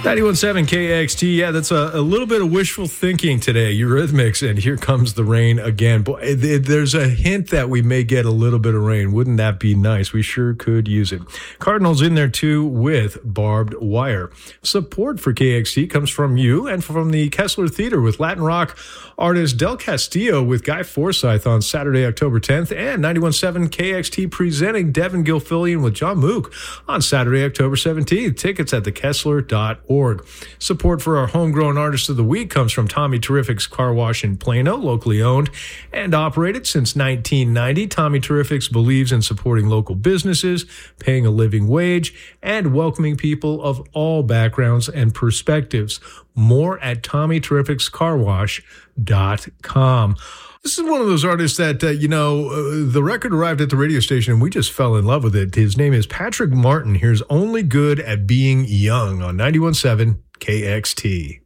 91.7 KXT. Yeah, that's a little bit of wishful thinking today. Eurythmics, and Here Comes the Rain again. Boy, there's a hint that we may get a little bit of rain. Wouldn't that be nice? We sure could use it. Cardinals in there too with Barbed Wire. Support for KXT comes from you and from the Kessler Theater with Latin rock artist Del Castillo with Guy Forsyth on Saturday, October 10th, and 91.7 KXT presenting Devin Gilfillian with John Mook on Saturday, October 17th. Tickets at thekessler.org. Support for our homegrown artist of the week comes from Tommy Terrific's Car Wash in Plano, locally owned and operated since 1990. Tommy Terrific's believes in supporting local businesses, paying a living wage, and welcoming people of all backgrounds and perspectives. More at TommyTerrifcsCarWash.com. This is one of those artists that, the record arrived at the radio station and we just fell in love with it. His name is Patrick Martin. Here's Only Good at Being Young on 91.7 KXT.